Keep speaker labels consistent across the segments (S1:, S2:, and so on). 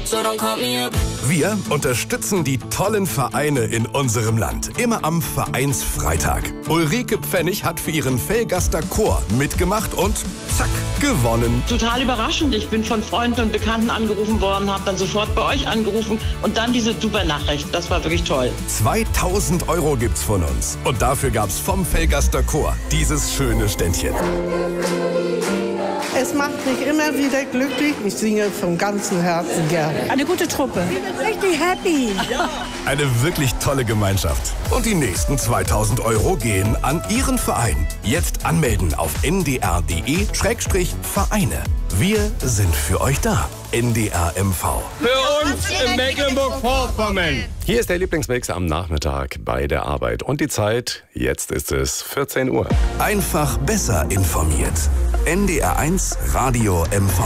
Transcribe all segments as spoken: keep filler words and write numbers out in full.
S1: so don't call me up.
S2: Wir unterstützen die tollen Vereine in unserem Land. Immer am Vereinsfreitag. Ulrike Pfennig hat für ihren Velgaster Chor mitgemacht und zack, gewonnen.
S3: Total überraschend. Ich bin von Freunden und Bekannten angerufen worden, habe dann sofort bei euch angerufen und dann diese super Nachricht. Das war wirklich toll.
S2: zweitausend Euro gibt's von uns. Und dafür gab's vom Velgaster Chor dieses schöne Ständchen.
S4: Es macht mich immer wieder glücklich. Ich singe vom ganzen Herzen gerne.
S5: Eine gute Truppe.
S4: Ich bin richtig happy.
S2: Eine wirklich tolle Gemeinschaft. Und die nächsten zweitausend Euro gehen an Ihren Verein. Jetzt anmelden auf n d r punkt d e Schrägstrich Vereine. Wir sind für euch da. N D R M V.
S6: Für uns in Mecklenburg-Vorpommern.
S7: Hier ist der Lieblingsmix am Nachmittag bei der Arbeit. Und die Zeit, jetzt ist es vierzehn Uhr.
S2: Einfach besser informiert. N D R eins Radio M V.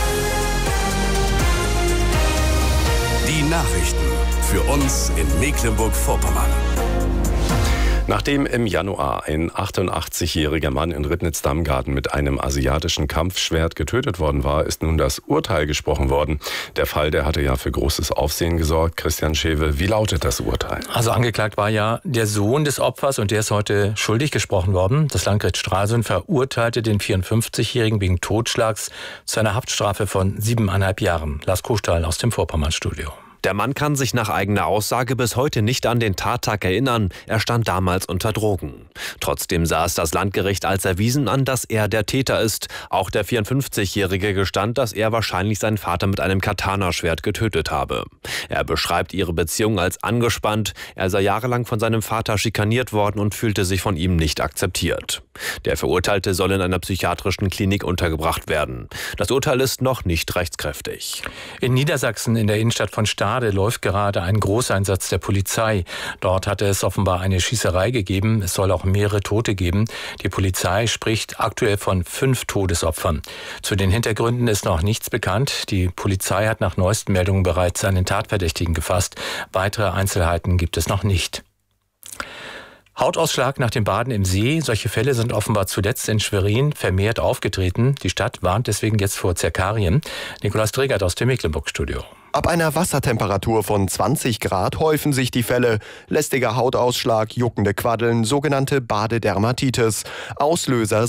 S2: Die Nachrichten für uns in Mecklenburg-Vorpommern.
S7: Nachdem im Januar ein achtundachtzigjähriger Mann in Ribnitz-Damgarten mit einem asiatischen Kampfschwert getötet worden war, ist nun das Urteil gesprochen worden. Der Fall, der hatte ja für großes Aufsehen gesorgt. Christian Schewe, wie lautet das Urteil?
S8: Also angeklagt war ja der Sohn des Opfers und der ist heute schuldig gesprochen worden. Das Landgericht Stralsund verurteilte den vierundfünfzigjährigen wegen Totschlags zu einer Haftstrafe von siebeneinhalb Jahren. Lars Kuchtal aus dem Vorpommernstudio.
S9: Der Mann kann sich nach eigener Aussage bis heute nicht an den Tattag erinnern. Er stand damals unter Drogen. Trotzdem sah es das Landgericht als erwiesen an, dass er der Täter ist. Auch der vierundfünfzigjährige gestand, dass er wahrscheinlich seinen Vater mit einem Katana-Schwert getötet habe. Er beschreibt ihre Beziehung als angespannt. Er sei jahrelang von seinem Vater schikaniert worden und fühlte sich von ihm nicht akzeptiert. Der Verurteilte soll in einer psychiatrischen Klinik untergebracht werden. Das Urteil ist noch nicht rechtskräftig.
S8: In Niedersachsen, in der Innenstadt von Stade, läuft gerade ein Großeinsatz der Polizei. Dort hatte es offenbar eine Schießerei gegeben. Es soll auch mehrere Tote geben. Die Polizei spricht aktuell von fünf Todesopfern. Zu den Hintergründen ist noch nichts bekannt. Die Polizei hat nach neuesten Meldungen bereits einen Tatverdächtigen gefasst. Weitere Einzelheiten gibt es noch nicht. Hautausschlag nach dem Baden im See. Solche Fälle sind offenbar zuletzt in Schwerin vermehrt aufgetreten. Die Stadt warnt deswegen jetzt vor Zerkarien. Nikolaus Dregert aus dem Mecklenburg-Studio.
S10: Ab einer Wassertemperatur von zwanzig Grad häufen sich die Fälle. Lästiger Hautausschlag, juckende Quaddeln, sogenannte Badedermatitis. Auslöser